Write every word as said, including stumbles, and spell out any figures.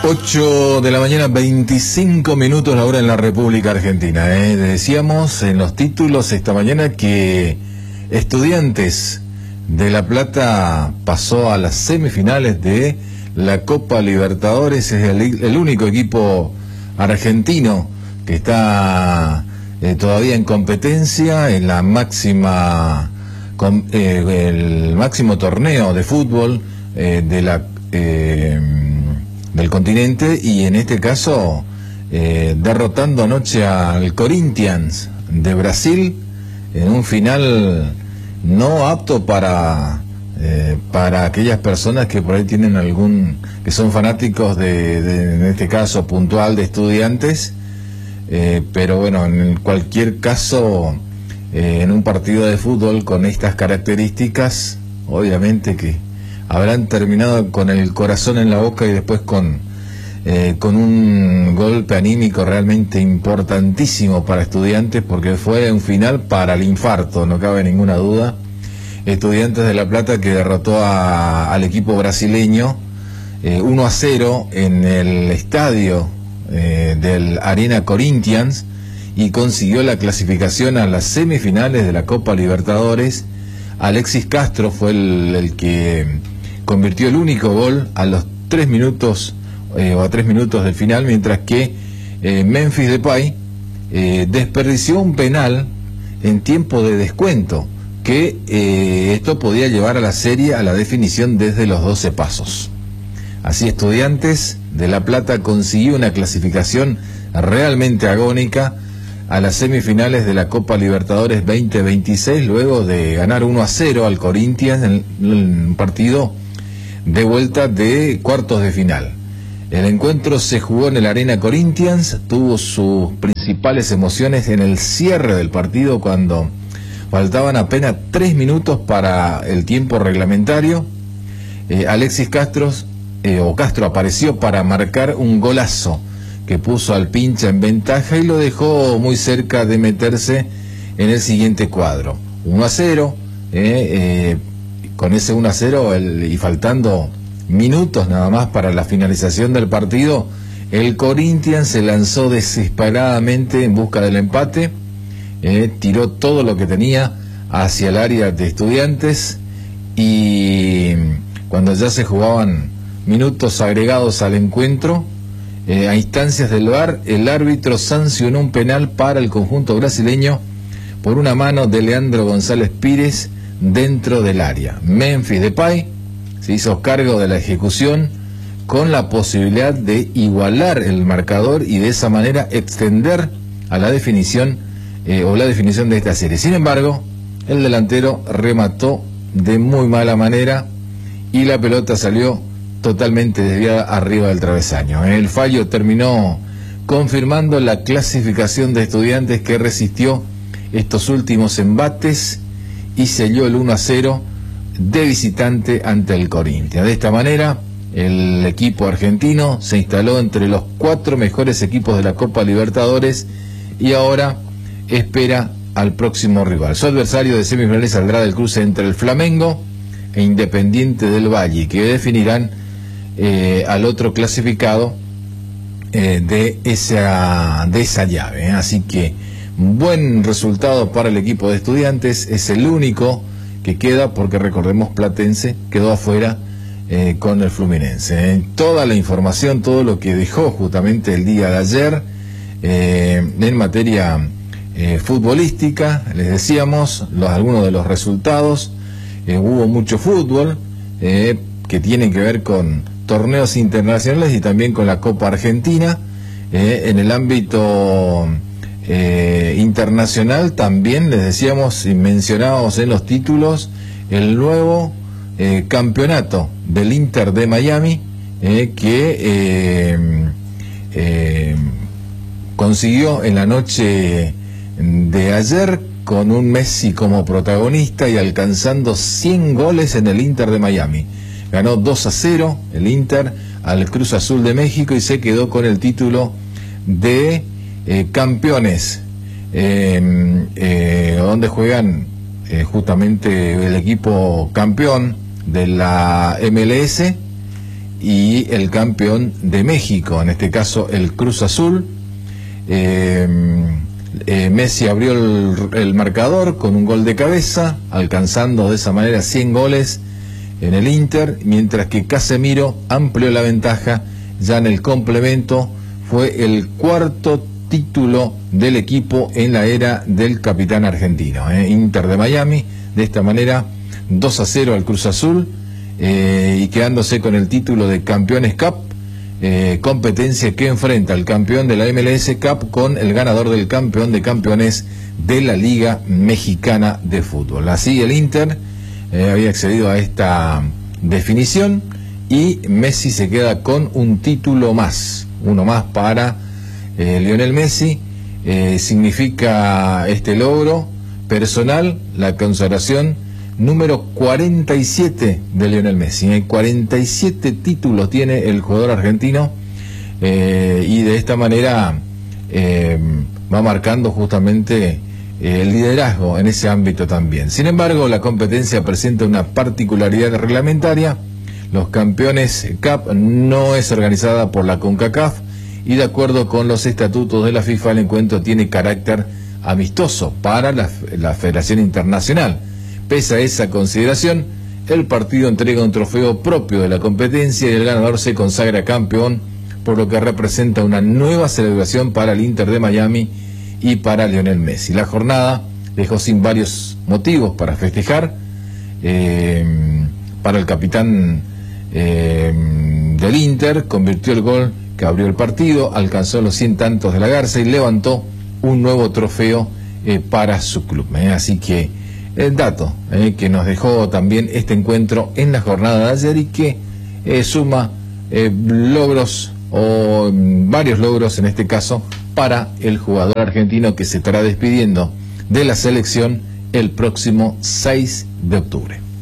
ocho de la mañana, veinticinco minutos la hora en la República Argentina. ¿eh? Decíamos en los títulos esta mañana que Estudiantes de La Plata pasó a las semifinales de la Copa Libertadores. Es el, el único equipo argentino que está eh, todavía en competencia en la máxima con, eh, el máximo torneo de fútbol eh, de la eh, del continente, y en este caso eh, derrotando anoche al Corinthians de Brasil en un final no apto para eh, para aquellas personas que por ahí tienen algún, que son fanáticos de, de en este caso puntual de Estudiantes, eh, pero bueno, en cualquier caso eh, en un partido de fútbol con estas características, obviamente que habrán terminado con el corazón en la boca y después con, eh, con un golpe anímico realmente importantísimo para Estudiantes, porque fue un final para el infarto, no cabe ninguna duda. Estudiantes de La Plata que derrotó a, al equipo brasileño eh, uno a cero en el estadio eh, del Arena Corinthians, y consiguió la clasificación a las semifinales de la Copa Libertadores. Alexis Castro fue el, el que convirtió el único gol a los tres minutos eh, o a tres minutos del final, mientras que eh, Memphis Depay eh, desperdició un penal en tiempo de descuento, que eh, esto podía llevar a la serie a la definición desde los doce pasos. Así Estudiantes de La Plata consiguió una clasificación realmente agónica a las semifinales de la Copa Libertadores veinte veintiséis, luego de ganar uno a cero al Corinthians en un partido de vuelta de cuartos de final. El encuentro se jugó en el Arena Corinthians, tuvo sus principales emociones en el cierre del partido, cuando faltaban apenas tres minutos para el tiempo reglamentario. Eh, Alexis Castro, eh, o Castro apareció para marcar un golazo que puso al pincha en ventaja y lo dejó muy cerca de meterse en el siguiente cuadro. uno a cero, eh, eh, con ese uno a cero el, y faltando minutos nada más para la finalización del partido, el Corinthians se lanzó desesperadamente en busca del empate, eh, tiró todo lo que tenía hacia el área de Estudiantes, y cuando ya se jugaban minutos agregados al encuentro, Eh, a instancias del V A R, el árbitro sancionó un penal para el conjunto brasileño por una mano de Leandro González Pires dentro del área. Memphis Depay se hizo cargo de la ejecución con la posibilidad de igualar el marcador y de esa manera extender a la definición eh, o la definición de esta serie. Sin embargo, el delantero remató de muy mala manera y la pelota salió totalmente desviada arriba del travesaño. El fallo terminó confirmando la clasificación de Estudiantes, que resistió estos últimos embates y selló el uno a cero de visitante ante el Corinthians. De esta manera, el equipo argentino se instaló entre los cuatro mejores equipos de la Copa Libertadores y ahora espera al próximo rival. Su adversario de semifinales saldrá del cruce entre el Flamengo e Independiente del Valle, que definirán Eh, al otro clasificado eh, de esa de esa llave, ¿eh? Así que buen resultado para el equipo de Estudiantes, es el único que queda, porque recordemos Platense quedó afuera eh, con el Fluminense. ¿eh? Toda la información, todo lo que dejó justamente el día de ayer eh, en materia eh, futbolística, les decíamos los, algunos de los resultados. Eh, hubo mucho fútbol eh, que tienen que ver con torneos internacionales y también con la Copa Argentina. Eh, en el ámbito eh, internacional también les decíamos y mencionábamos en los títulos el nuevo eh, campeonato del Inter de Miami, eh, que eh, eh, consiguió en la noche de ayer, con un Messi como protagonista y alcanzando cien goles en el Inter de Miami. Ganó dos a cero el Inter al Cruz Azul de México y se quedó con el título de eh, campeones, eh, eh, donde juegan eh, justamente el equipo campeón de la M L S, y el campeón de México, en este caso el Cruz Azul. Eh, eh, Messi abrió el, el marcador con un gol de cabeza, alcanzando de esa manera cien goles en el Inter, mientras que Casemiro amplió la ventaja ya en el complemento. Fue el cuarto título del equipo en la era del capitán argentino, ¿eh? Inter de Miami, de esta manera dos a cero al Cruz Azul, eh, y quedándose con el título de Campeones Cup, eh, competencia que enfrenta al campeón de la M L S Cup con el ganador del campeón de campeones de la Liga Mexicana de Fútbol. Así el Inter eh, había accedido a esta definición y Messi se queda con un título más, uno más para eh, Lionel Messi. Eh, significa este logro personal la consagración número cuarenta y siete de Lionel Messi. ¿eh? cuarenta y siete títulos tiene el jugador argentino, eh, y de esta manera eh, va marcando justamente eh, el liderazgo en ese ámbito también. Sin embargo, la competencia presenta una particularidad reglamentaria. Los Campeones Cup no es organizada por la CONCACAF y de acuerdo con los estatutos de la FIFA el encuentro tiene carácter amistoso para la, la Federación Internacional. Pese a esa consideración, el partido entrega un trofeo propio de la competencia y el ganador se consagra campeón, por lo que representa una nueva celebración para el Inter de Miami y para Lionel Messi. La jornada dejó sin varios motivos para festejar. Eh, para el capitán eh, del Inter, convirtió el gol que abrió el partido, alcanzó los cien tantos de la Garza y levantó un nuevo trofeo eh, para su club. Eh. Así que el dato eh, que nos dejó también este encuentro en la jornada de ayer y que eh, suma eh, logros o varios logros en este caso para el jugador argentino que se estará despidiendo de la selección el próximo seis de octubre.